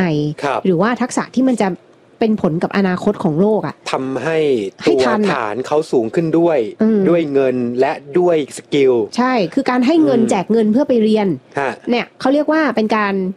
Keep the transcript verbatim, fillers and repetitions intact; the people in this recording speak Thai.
หรือว่าทักษะที่มันจะเป็นผลกับอนาคตของโลกอ่ะทำให้ตัวฐานเขาสูงขึ้นด้วยด้วยเงินและด้วยสกิลใช่คือการให้เงินแจกเงินเพื่อไปเรียนเนี่ยเขาเรียกว่าเป็นการ